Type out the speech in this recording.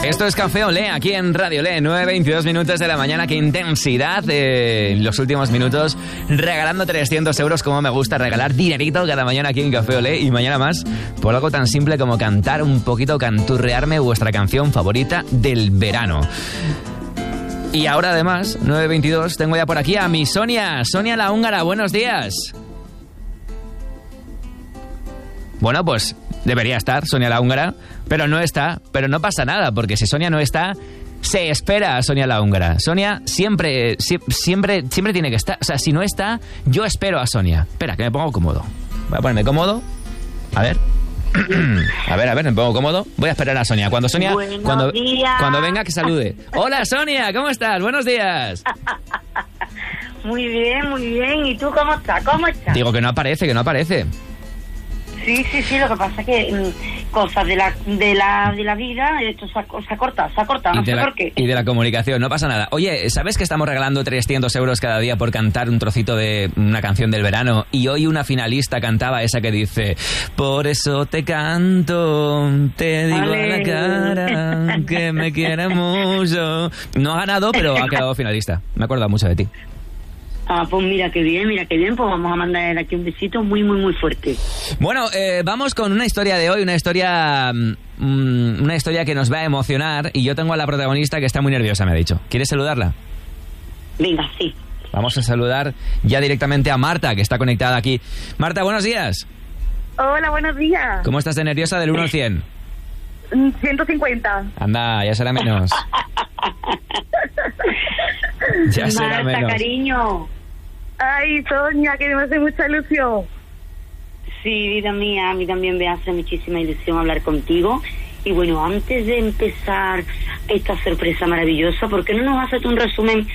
Esto es Café Olé, aquí en Radio Olé, 9:22 minutos de la mañana. Qué intensidad en los últimos minutos, regalando 300 euros, como me gusta regalar dinerito cada mañana aquí en Café Olé, y mañana más por algo tan simple como cantar un poquito, canturrearme vuestra canción favorita del verano. Y ahora además, 9:22, tengo ya por aquí a mi Sonia la húngara. Buenos días. Bueno, pues debería estar Sonia la húngara, pero no está. Pero no pasa nada, porque si Sonia no está, se espera a Sonia la húngara. Sonia siempre tiene que estar. O sea, si no está, yo espero a Sonia. Espera, que me pongo cómodo. Voy a ponerme cómodo. A ver. A ver, me pongo cómodo. Voy a esperar a Sonia. Cuando venga, que salude. Hola, Sonia, ¿cómo estás? Buenos días. Muy bien. ¿Y tú cómo estás? Digo que no aparece. Sí, lo que pasa es que cosas de la vida, esto se corta, no sé por qué. Y de la comunicación, no pasa nada. Oye, ¿sabes que estamos regalando 300 euros cada día por cantar un trocito de una canción del verano? Y hoy una finalista cantaba esa que dice: por eso te canto, te digo a la cara que me quiere mucho. No ha ganado, pero ha quedado finalista. Me he acordado mucho de ti. Ah, pues mira qué bien, pues vamos a mandar aquí un besito muy fuerte. Bueno, vamos con una historia de hoy, una historia que nos va a emocionar, y yo tengo a la protagonista que está muy nerviosa, me ha dicho. ¿Quieres saludarla? Venga, sí. Vamos a saludar ya directamente a Marta, que está conectada aquí. Marta, buenos días. Hola, buenos días. ¿Cómo estás de nerviosa del 1 al 100? 150. Anda, ya será menos. Ya será Marta, menos. Cariño. Ay, Sonia, que me hace mucha ilusión. Sí, vida mía, a mí también me hace muchísima ilusión hablar contigo. Y bueno, antes de empezar esta sorpresa maravillosa, ¿por qué no nos haces un resumen